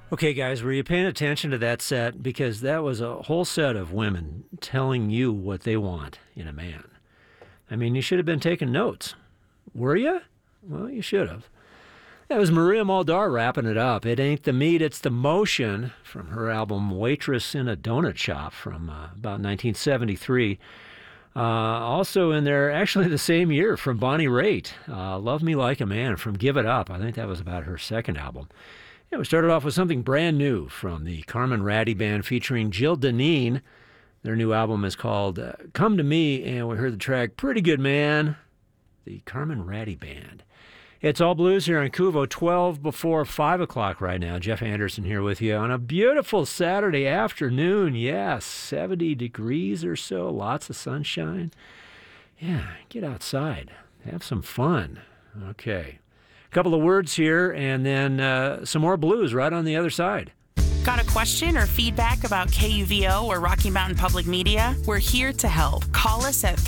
Okay, guys, were you paying attention to that set? Because that was a whole set of women telling you what they want in a man. I mean, you should have been taking notes. Were you? Well, you should have. That was Maria Muldaur wrapping it up. It ain't the meat, it's the motion, from her album Waitress in a Donut Shop from about 1973. Also in there, actually the same year, from Bonnie Raitt, Love Me Like a Man from Give It Up. I think that was about her second album. Yeah, we started off with something brand new from the Carmen Ratty Band featuring Jill Deneen. Their new album is called Come to Me, and we heard the track Pretty Good Man, the Carmen Ratty Band. It's all blues here on Kuvo, 12 before 5 o'clock right now. Jeff Anderson here with you on a beautiful Saturday afternoon. Yes, 70 degrees or so, lots of sunshine. Yeah, get outside, have some fun. Okay. A couple of words here, and then some more blues right on the other side. Got a question or feedback about KUVO or Rocky Mountain Public Media? We're here to help. Call us at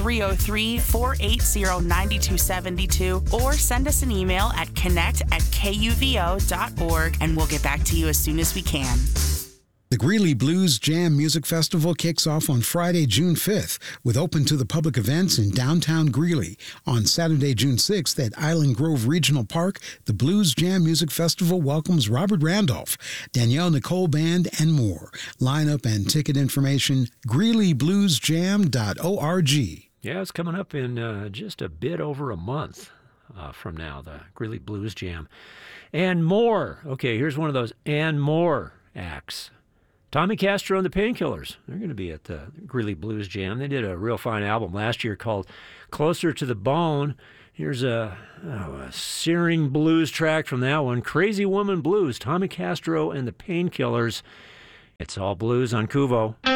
303-480-9272 or send us an email at connect@kuvo.org, and we'll get back to you as soon as we can. The Greeley Blues Jam Music Festival kicks off on Friday, June 5th, with open to the public events in downtown Greeley. On Saturday, June 6th at Island Grove Regional Park, the Blues Jam Music Festival welcomes Robert Randolph, Danielle Nicole Band, and more. Lineup and ticket information, greeleybluesjam.org. Yeah, it's coming up in just a bit over a month from now, the Greeley Blues Jam. And more. Okay, here's one of those and more acts. Tommy Castro and the Painkillers. They're going to be at the Greeley Blues Jam. They did a real fine album last year called Closer to the Bone. Here's a searing blues track from that one. Crazy Woman Blues, Tommy Castro and the Painkillers. It's all blues on Kuvo.